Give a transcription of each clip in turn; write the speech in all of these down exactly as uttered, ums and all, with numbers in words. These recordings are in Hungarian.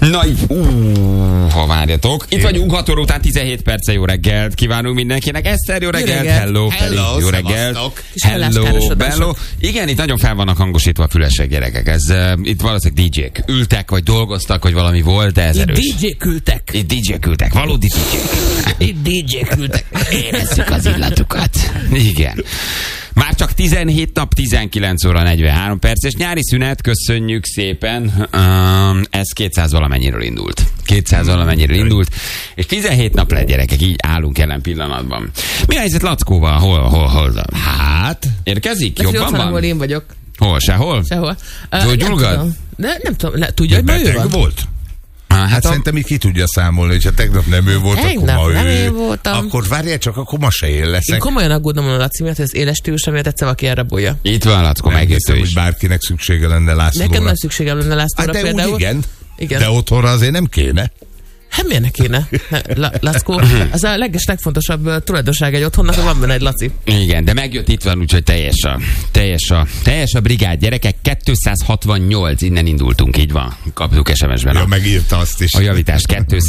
Na, uh, ha várjatok. Itt vagyunk hat óra után tizenhét perce, jó reggelt. Kívánunk mindenkinek. Eszter, jó reggelt. reggelt. Hello, Feri, Hello, jó reggelt. Hello, bello. Igen, itt nagyon fel vannak hangosítva a fülesek, gyerekek. Ez, uh, itt valószínűleg dé jék ültek, vagy dolgoztak, vagy valami volt, de ez Itt erős. dé jék ültek. Itt dé jék ültek, valódi dé jék. Itt dé jék ültek. Érezzük az illatukat. Igen. Már csak tizenhét nap, tizenkilenc óra negyvenhárom perc, és nyári szünet, köszönjük szépen. Um, ez kétszáz valamennyiről indult. kétszáz valamennyiről indult, és tizenhét nap lett, gyerekek, így állunk jelen pillanatban. Mi a helyzet Lackóval? Hol, hol, hol? Hát? Érkezik? De Jobban van? ahol én vagyok. Hol? Sehol? Sehol. Hogy gyulgad? De nem tudom, le, tudja, hogy ma ő van? volt? Hát, Hát a... szerintem így ki tudja számolni, hogyha tegnap nem ő volt, Tegnap akkor ma nem ő. én voltam. Akkor várjál csak, akkor ma se én leszek. Én komolyan aggódom a Laci miatt, hogy az éles stílusra miatt egyszer valaki elrabolja. Itt van Lackó, Nem megértő hiszem, is. hogy bárkinek szüksége lenne Lászlóra. Nekem nem szükségem lenne Lászlóra Hát de például. úgy igen. Igen. De otthonra azért nem kéne. Hát miért ne kéne? La, Laszkó, az a leges, legfontosabb tulajdonság egy otthonnak, hogy van benne egy Laci. Igen, de megjött, itt van, úgyhogy teljes a, teljes a, teljes a brigád, gyerekek. kétszázhatvannyolc, innen indultunk, így van. Kaptuk es em es-ben Ja, a, megírta azt is. a javítást.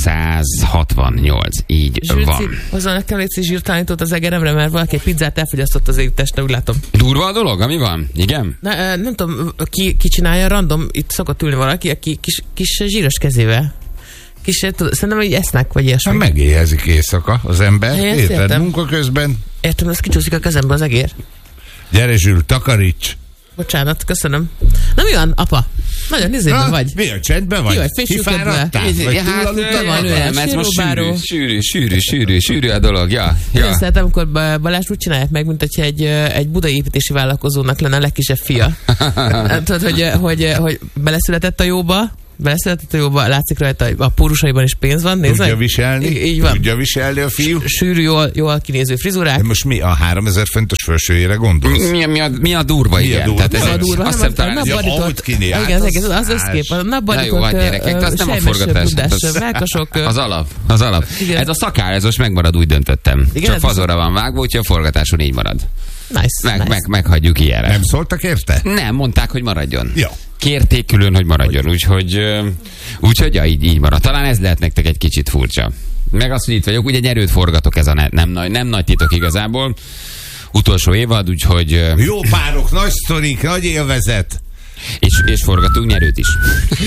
kétszázhatvannyolc, így Zsülci, van. hozzá nekem légy zsírtalanítót az egeremre, mert valaki egy pizzát elfogyasztott az égtestre, úgy látom. Durva a dolog, ami van? Igen? Ne, nem tudom, ki, ki csinálja, random, itt szokott ülni valaki, aki kis, kis zsíros kezével. Kis, szerintem, hogy esznek, vagy ilyesmi. Hát megéhezik éjszaka az ember. Én Érted, értem. munka közben. Értem, az kicsúszik a kezembe az egér. Gyere Zsül, takaríts. Bocsánat, köszönöm. Na mi van, apa? Nagyon nézőben vagy. Mi a csendben vagy? Ki vagy, fésülködve? Kifáradtál? Vagy túlaludtál? van, ő. nem, ez most Síróbáró. sűrű, sűrű, sűrű, sűrű, sűrű a dolog, ja. Nagyon ja. szeretem, amikor Balázs úgy csinálják meg, mint hogyha egy, egy budai építési vállalkozónak lenne a legkisebb fia. Tudod, hogy, hogy, hogy beleszületett a jóba, beleszületett a jóba, látszik rajta, a pórusaiban is pénz van, nézd Tudja meg. viselni? Így, így van. Tudja viselni a fiú? Sűrű, jól, jól kinéző frizurák. De most mi a háromezer fontos felsőjére gondolsz? Mi, mi, a, mi a durva, Mi a igen. durva? Tehát ez A durva, azt hanem hiszem a talán... Ja, napbarított- ahogy kinél, igen, hát az, egész, az az összkép, a Na jó, napbarított, hát gyerekek, de az nem a sejmes forgatás. budás, Az, melkasok, az alap, az alap. Igen. Ez a szakál, ez most megmarad, úgy döntöttem. Igen, Csak ez fazorra van vágva, úgyhogy a forgatáson így marad. nice, Meg, nice. meg, meghagyjuk ilyenre. Nem szóltak érte? Nem, mondták, hogy maradjon. Jó. Kérték külön, hogy maradjon, úgyhogy, ö, úgyhogy ja, így, így marad. Talán ez lehet nektek egy kicsit furcsa. Meg azt, hogy itt vagyok, ugye nyerőt forgatok, ez a ne, nem, nagy, nem nagy titok igazából. Utolsó évad, úgyhogy... ö, Jó párok, nagy sztorik, nagy élvezet. És, és forgatunk nyerőt is.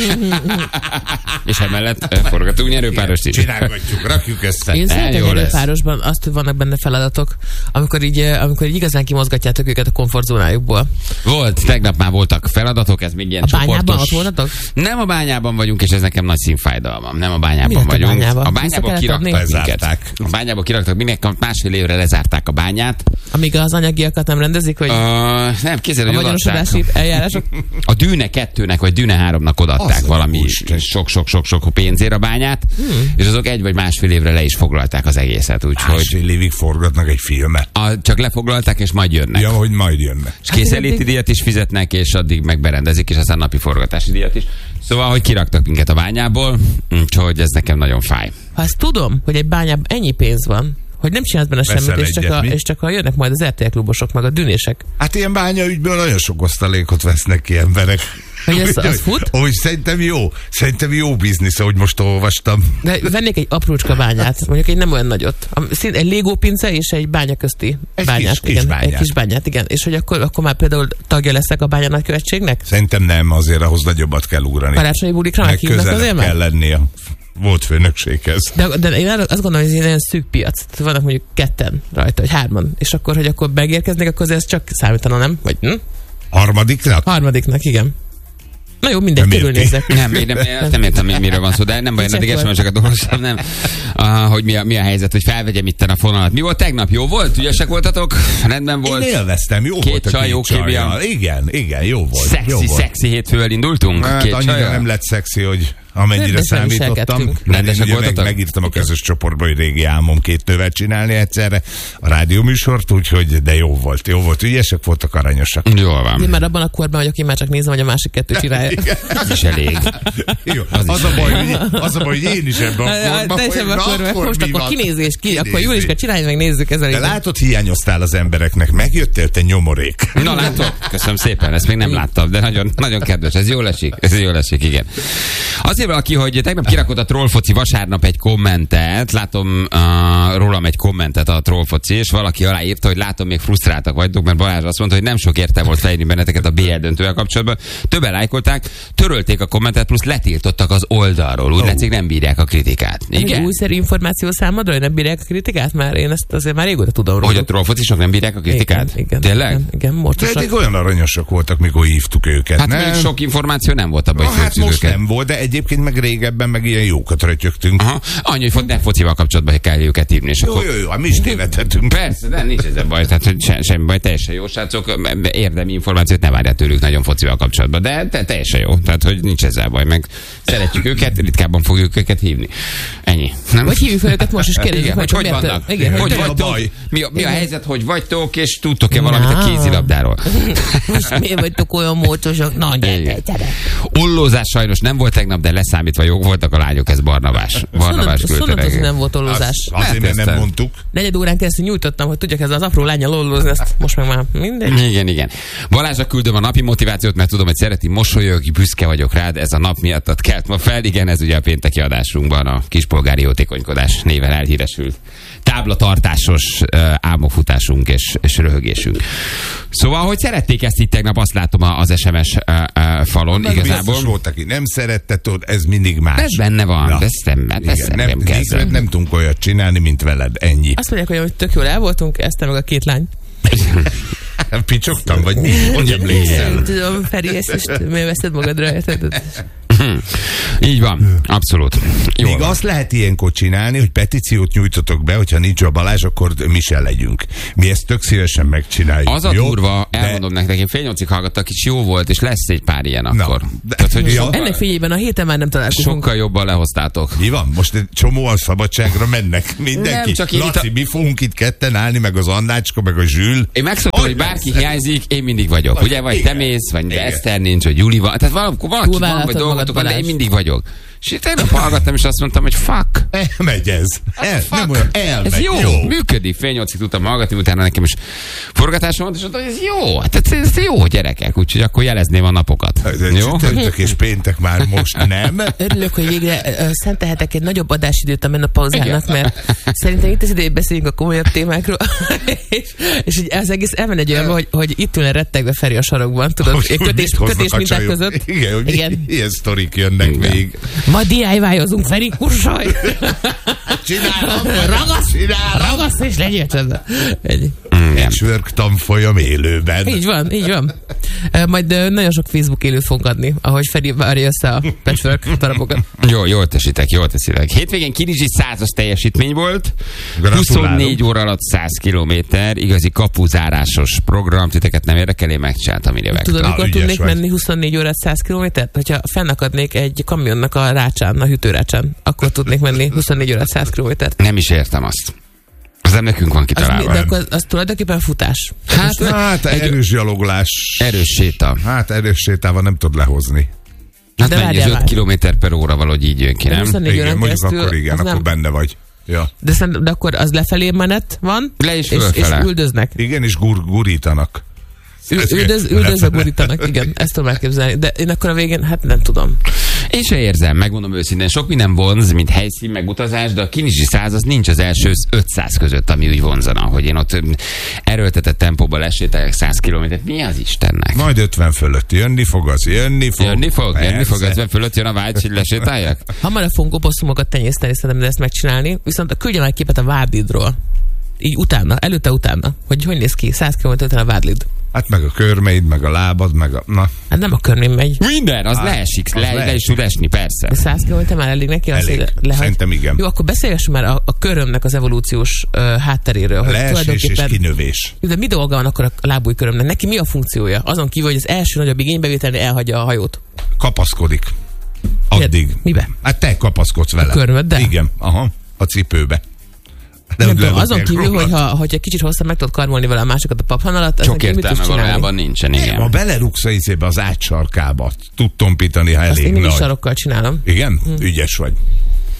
És emellett ö, forgatunk nyerőpárost is. Csinálgatjuk, rakjuk össze. Én szeretem jó lesz. előpárosban azt, hogy vannak benne feladatok, amikor így, eh, amikor így igazán kimozgatjátok őket a komfortzónájukból. Volt, tegnap már voltak feladatok, ez még ilyen A bányában csoportos. ott voltatok? Nem a bányában vagyunk, és ez nekem nagy színfájdalmam. Nem a Mi bányában lett a vagyunk. bányában? A Vissza bányából kellett kiraktak adni? minket. Lezárták. A bányából kiraktak minket, másfél évre lezárták a bányát. Amíg az anyagiakat nem rendezik, vagy Uh, nem, képzeld, a hogy odaadták. magyarosodási eljárások? A Dűne kettőnek, vagy Dűne háromnak odaadták Az a valami Isten. sok-sok-sok pénzért a bányát, hmm. és azok egy vagy másfél évre le is foglalták az egészet, úgyhogy Másfél évig forgatnak egy filmet. a, csak lefoglalták, és majd jönnek. Ja, hogy majd jönnek. És készenléti díjat is fizetnek, és addig megberendezik, és aztán napi forgatási díjat is. Szóval, hogy kiraktak minket a bányából, úgyhogy ez nekem nagyon fáj. Ha ezt tudom, hogy egy bányában ennyi pénz van, hogy nem csinálsz benne Veszel semmit, és csak, egyet, a, mi? és csak a jönnek majd az er té el klubosok, meg a dűnések. Hát ilyen bányaügyből nagyon sok osztalékot vesznek ki emberek. Hogy ez- az Úgy, fut? Hogy szerintem jó. Szerintem jó biznisz, ahogy most olvastam. De vennék egy aprócska bányát, mondjuk egy nem olyan nagyot. A- szín- Egy Lego pince és egy bánya közti Egy bányát. kis- kis igen, bányát. Egy kis bányát, igen. És hogy akkor, akkor már például tagja leszek a bánya nagykövetségnek? Szerintem nem, azért ahhoz nagyobbat kell ugrani. Karácsonyi bulikra Meg meghívnak azért közelebb már? kell lenni a volt főnökséghez. De, de én azt gondolom, hogy ez egy nagyon szűk piac. Tehát vannak mondjuk ketten rajta, vagy hárman. És akkor, hogy akkor megérkeznék, akkor ez csak számítana, nem? Vagy hm? Harmadiknak? Harmadiknak, igen. Na jó, mindegy, Nem érti. körülnézek. Nem, én nem, én nem értem, mi- miről van szó, de nem baj, addig Kicsit esemeseket olvastam, nem. Uh, hogy mi a, mi a helyzet, hogy felvegyem itten a fonalat. Mi volt tegnap? Jó volt? Ügyesek voltatok? Rendben volt? Én élveztem, jó Két volt a csaj, két jó kémia. csajjal. Igen, igen, jó volt. Szexi, jó volt. szexi hétfővel indultunk? Hát Két annyira csajjal? nem lett szexi, hogy amennyire Rendesen számítottam. viselkedtünk. Mert én Rendesek ugye meg, voltatok? megírtam a közös csoportba, hogy régi álmom két nővel csinálni egyszerre a rádióműsort, úgyhogy de jó volt, jó volt. Ügyesek voltak, aranyosak. Jól van. Én már abban a korban vagyok, én már csak nézem, hogy a másik kettő csinálja. Az is elég. Jó, Az az, is az, a baj, hogy, az a baj, hogy én is ebben a korban Teljesen vagyok, akkor, na, most mi akkor van? kinézés, ki, akkor Kinézés. Júliska, csinálj meg, nézzük ezzel. De látod, hiányoztál az embereknek, megjöttél, te nyomorék. Na látod? Köszönöm szépen, ezt még nem láttam, de nagyon, nagyon kedves, ez jól esik, ez jól esik, igen. Azért valaki, hogy tegnap kirakott a Trollfoci vasárnap egy kommentet, látom uh, rólam egy kommentet a Trollfoci, és valaki aláírta, hogy látom, még frusztráltak vagytok, mert Balázs azt mondta, hogy nem sok érte volt felírni benneteket a bé el döntővel kapcsolatban. Többen lájkolták, törölték a kommentet, plusz letiltottak az oldalról. Úgy oh. látszik, nem bírják a kritikát. Igen? Újszerű információ számodra, hogy nem bírják a kritikát? Már én ezt azért már régóta tudom róla. Hogy a Trollfocisok nem bírják a kritikát? Igen, igen, tényleg? Igen, igen, most eddig olyan aranyosak voltak, mikor hívtuk őket. Hát még sok információ nem volt abban, hogy hát most őket. Nem volt, de egyébként meg régebben meg ilyen jókat rötyögtünk. Aha. Annyi, hogy ne focival kapcsolatban kell őket hívni. És jó, akkor... jó, jó, jó, mi is tévedhetünk. Persze, de nincs ezzel baj, tehát hogy se, semmi baj, teljesen jó, srácok, érdemi információt ne várjál tőlük nagyon focival kapcsolatban, de te, teljesen jó, tehát hogy nincs ezzel baj, meg szeretjük őket, ritkábban fogjuk őket hívni. Ennyi. Nem? Vagy hívjuk fel őket most is kérdezzük, hogy hogy vannak, igen, hogy vagytok, mi a, mi a helyzet, hogy vagytok, és tudtok-e valamit a kézilabdáról? Most miért vagytok olyan mócosok? Na, gyere, gyere. Ollózás sajnos nem volt tegnap, de leszámítva jók voltak a lányok, ez Barnabás. Barnabás küldte neki. Nem volt ollózás. Az, azért, mert nem mondtuk. Negyed órán keresztül nyújtottam, hogy tudjak ezzel az apró lányjal ollózni, ezt most meg már mindegy. Igen, igen. Balázsra küldöm a napi motivációt, mert tudom, hogy szereti, mosolyog, büszke vagyok rád, ez a nap miattat kelt ma fel. Igen, ez ugye a pénteki adásunkban a kispolgári jótékonykodás néven elhíresült táblatartásos uh, álmokfutásunk és, és röhögésünk. Szóval, hogy szerették ezt itt tegnap, azt látom az es em es uh, uh, falon. Nem igazából. Volt, aki nem szerette, tudod, ez mindig más. Ez benne van, ja. ezt nem, hát ezt nem, nem, nem, nem tudunk olyat csinálni, mint veled, ennyi. Azt mondják, hogy tök jól el voltunk, ezt meg a két lány. Picsogtam, vagy mi? Hogy emlékszel? Tudom, Feri, ezt most miért veszed magadra? Így van, abszolút. Jó Még van. Azt lehet ilyenkor csinálni, hogy petíciót nyújtotok be, hogyha nincs a Balázs, akkor mi se legyünk. Mi ezt tök szívesen megcsináljuk. Az a jó? durva, de... elmondom nektek, én fél nyolcig hallgattak, és jó volt, és lesz egy pár ilyen akkor. Na, de... Tehát, hogy ja. sokkal... Ennek fényében a héten már nem találkozunk. Sokkal jobban lehoztátok. Mi van? Most egy csomóan szabadságra mennek mindenki. Nem, csak Laci, a... mi fogunk itt ketten állni, meg az Annácska, meg a Zsül. Én megszoktam, hogy bárki hiányzik, én mindig vagyok. Ugye, vagy te mész, vagy Eszter nincs, vagy Juli van. Tehát valaki van, vagy dolgotok, de én mindig vagyok. És itt tegnap hallgattam, és azt mondtam, hogy fuck. Elmegy ez. El, fuck. Nem olyan, elmegy. Ez jó, jó. Működik. Fél nyolcig tudtam hallgatni, utána nekem is forgatásom volt, és mondtam, hogy ez jó. Hát ez, ez jó, gyerekek. Úgyhogy akkor jelezném a napokat. Jó? Csütörtök és péntek már most nem. Örülök, hogy végre uh, szentelhetek egy nagyobb adásidőt a menopauzának, mert szerintem itt az idején beszéljünk a komolyabb témákról. és, és így az egész elmen egy olyan, hogy, hogy itt ülne rettegve Feri a sarokban, tudod, hogy kötés, kötés minták között. Igen, hogy igen. Ilyen sztorik jönnek igen. még. Ma dé i vaj-ozunk, Feri, kussolj! Csinálom! Ragasz! Csinálom. Ragasz és legyél csendben. Egy. Egy work tanfolyam élőben. Így van, így van. Majd nagyon sok Facebook élőt fogunk adni, ahogy Feri várja össze a patchwork darabokat. Jó, jól teszitek, jól teszitek. Hétvégén Kinizsi százas teljesítmény volt. Gratulálom. huszonnégy óra alatt száz kilométer, igazi kapuzárásos program, titeket nem érdekel, én megcsináltam ide meg. Tudod, mikor tudnék vagy. menni huszonnégy órát száz kilométert? Hogyha fennakadnék egy kamionnak a rácsán, a hűtőrácsán, akkor tudnék menni huszonnégy órát száz kilométert. Nem is értem azt. Az nem nekünk van kitalálva. Az, de akkor az, az tulajdonképpen futás. Hát, hát erős gyaloglás. Erős séta. Hát erős sétával nem tud lehozni. Hát mennyi, az öt kilométer per óra valahogy így jön ki, nem? Igen, mondjuk akkor igen, akkor nem... benne vagy. Ja. De, szem, de akkor az lefelé menet van, Le is és, és üldöznek. Igen, és gur, gurítanak. Üldöz, üldözve gurítanak, igen, ezt tudom elképzelni. De én akkor a végén, hát nem tudom. Én se érzem, megmondom őszintén, sok minden vonz, mint helyszín, meg utazás, de a Kinizsi száz az nincs az első ötszáz között, ami úgy vonzana, hogy én ott erőltetett tempóban lesételjek száz kilométert. Mi az Istennek? Majd ötven fölött jönni fog, az jönni fog. Jönni fog, persze. jönni fog, ötven fölött jön a vágy, hogy lesétáljak? Hamarabb fogunk oposszumokat tenyészteni, szerintem ezt megcsinálni, viszont küldjem egy képet a Vádlidról. Így utána, előtte utána, hogy hogy néz ki, száz kilométer után a Vádlid. Hát meg a körmeid, meg a lábad, meg a... Na. Hát nem a körmém megy. Minden, az hát, leesik, az le, le is tud esni, persze. De száz kilométer már elég neki? Elég, az, le, szerintem igen. Jó, akkor beszélgessünk már a, a körömnek az evolúciós uh, hátteréről. Leesés és kinövés. Jó, de mi dolga van akkor a lábújkörömnek? Neki mi a funkciója? Azon kívül, hogy az első nagyobb igénybevételnél elhagyja a hajót. Kapaszkodik. Addig. Mibe? Hát te kapaszkodsz vele. A körmöddel? Igen, aha, a cipőbe. De nem tudom, azon kívül, hogyha, hogyha kicsit hosszan meg tudod karmolni vele a másikat a paphán alatt, sok értelme valójában nincsen, igen. Ha belerugsz a izébe az átsarkába, tud tompítani, ha elég azt én nagy. Azt sarokkal csinálom. Igen? Hm. Ügyes vagy.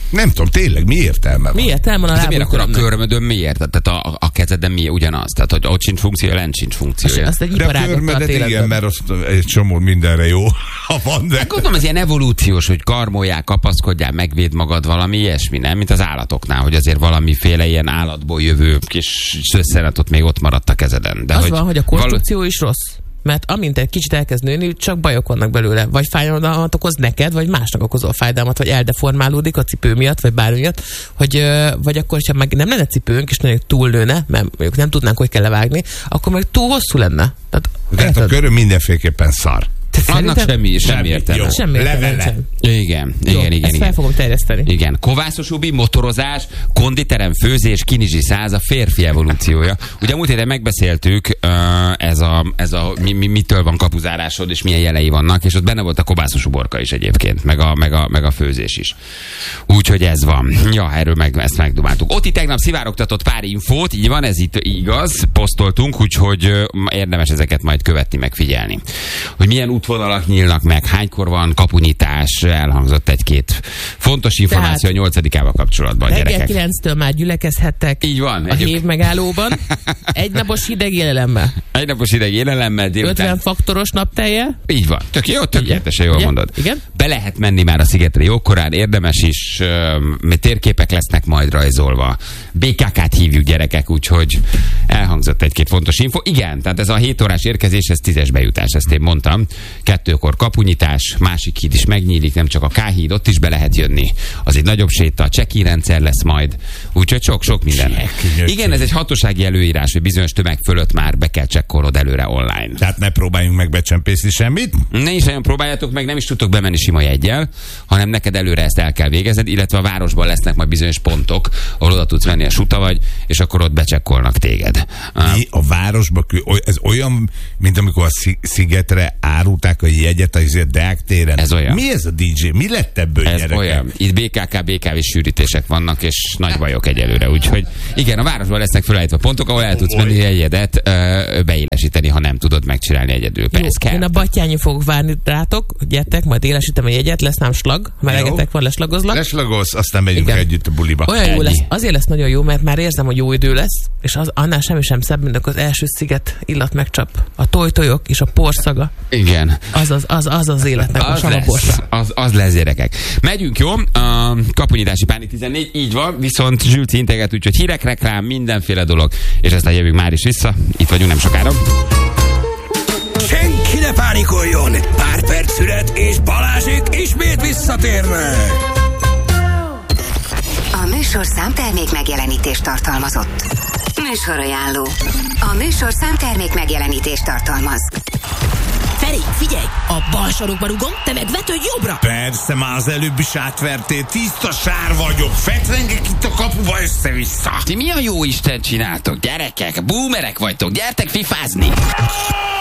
Nem tudom, tényleg, mi értelme van? Mi értelme van a De miért akkor a lábújkörömnek? körmödön miért? Tehát a, a kezeden mi ugyanaz? Tehát, hogy ott sincs funkciója, lent sincs funkciója. Azt egy De a iparágat körmedet tart igen, életben. mert azt egy csomó mindenre jó, ha van, de... Hát gondolom, ez ilyen evolúciós, hogy karmoljál, kapaszkodjál, megvéd magad, valami ilyesmi, nem? Mint az állatoknál, hogy azért valamiféle ilyen állatból jövő kis szösszenet ott még ott maradt a kezeden. De Az hogy van, hogy a való- konstrukció is rossz. Mert amint egy kicsit elkezd nőni, csak bajok vannak belőle. Vagy fájdalmat okoz neked, vagy másnak okozol fájdalmat, vagy eldeformálódik a cipő miatt, vagy bármi miatt. Hogy, ö, vagy akkor, ha meg nem lenne cipőnk, és nagyon túlnőne, mert mondjuk nem tudnánk, hogy kell levágni, akkor meg túl hosszú lenne. Tehát, Tehát a köröm mindenféleképpen szar. Annak semmi, semmi értelme. Jó. Semmi értelme Levele. nincsen. Igen, Jó, igen, igen. ezt fel igen. fogom terjeszteni. Igen, kovászos ubi, motorozás, konditerem, főzés, kinizsi száz, a férfi evolúciója. Ugye múlt héten megbeszéltük, uh, ez a, ez a mi, mi, mitől van kapuzárásod, és milyen jelei vannak, és ott benne volt a kovászos uborka is egyébként, meg a, meg a, meg a főzés is. Úgyhogy ez van. Ja, erről meg, ezt megdumáltuk. Otti tegnap szivárogtatott pár infót, így van, ez itt igaz, posztoltunk, úgyhogy uh, érdemes ezeket majd követni, megfigyelni. Hogy milyen útvonalak nyílnak meg, hánykor van kapunyítás, elhangzott egy-két fontos információ Tehát a nyolcadikával kapcsolatban, reggel gyerekek. kilenctől már gyülekezhettek Így van. a Egyébként- hév megállóban. Egy napos hideg élelemmel. Egy napos ideg élelemmel délután. ötven faktoros naptejjel. Így van. Tök jó, tökéletesen jól Ugye? mondod. Igen? Be lehet menni már a szigetre jókorán, érdemes is, uh, térképek lesznek majd rajzolva. bé ká ká-t hívjuk, gyerekek, úgyhogy elhangzott egy-két fontos info. Igen, tehát ez a hét órás érkezés, ez tízes bejutás, ezt én mondtam. Kettőkor kapunyítás, másik híd is megnyílik, nem csak a K-híd, ott is be lehet jönni. Az egy nagyobb séta, a check-in rendszer lesz majd, úgyhogy sok-sok minden. Check-in, Igen, ez egy hatósági előírás, hogy bizonyos tömeg fölött már be kell csekkolnod előre online. Tehát ne próbáljunk meg becsempészni semmit. Ne is nagyon próbáljátok meg, nem is tudtok bemenni sima jeggyel, hanem neked előre ezt el kell végezned, illetve a városban lesznek majd bizonyos pontok, ahol oda tudsz menni a suta vagy, és akkor ott becsekkolnak téged. Mi a városba, kül- oly- ez olyan, mint amikor a Szi- szigetre árulták a jegyet a Deák téren. Ez olyan. Mi ez a dé dzsé? Mi lett ebből, Ez gyerekek? olyan. Itt bé ká ká, bé ká vé sűrítések vannak, és nagy bajok egyelőre. Úgyhogy igen, a városban lesznek felállítva pontok, ahol el tudsz menni jegyedet ö, beélesíteni, ha nem tudod megcsinálni egyedül. Persze kell. Én a Battyányi fogok várni rátok, gyertek, majd élesítem a jegyet, lesz nám slag, ha melegetek van, leslagozlak. Leslagolsz, aztán megyünk Igen. együtt a buliba. Olyan jó Ennyi. lesz, azért lesz nagyon jó, mert már érzem, hogy jó idő lesz, és az, annál semmi sem szebb, mint akkor az első sziget illat megcsap. A tojtojok és a porszaga, Igen. az az, az, az, az életnek a Az lesz, savaborsa. az, az lesz, gyerekek. Megyünk, jó? A kapunyítási Pánik tizennégy, így van, viszont Zsülci integet, úgyhogy hírek, reklám, mindenféle dolog, és aztán jövünk már is vissza. Itt vagyunk nem sokára. Senki ne pánikoljon! Pár perc szület, és Balázsék ismét visszatérnek! A műsor számtermék megjelenítést tartalmazott. Műsorajánló. A műsor számtermék megjelenítést tartalmaz. Feri, figyelj! A bal sarokba rugom, te meg vetődj jobbra! Persze, már az előbb is átvertél, tiszta sár vagyok, fetrengek itt a kapuba össze-vissza. Ti mi a jó Isten csináltok, gyerekek? Boomerek vagytok, gyertek fifázni!